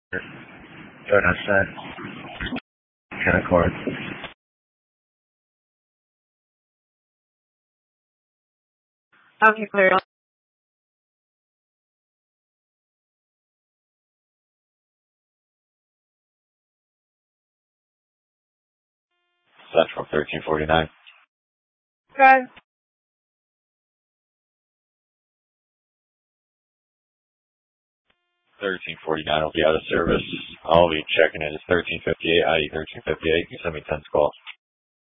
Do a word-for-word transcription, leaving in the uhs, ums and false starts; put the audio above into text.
Good outside. Can I record? Okay, clear. Central thirteen forty-nine. Good. thirteen forty-nine will be out of service. I'll be checking it. It's thirteen fifty-eight, I E thirteen fifty-eight. You send me ten calls.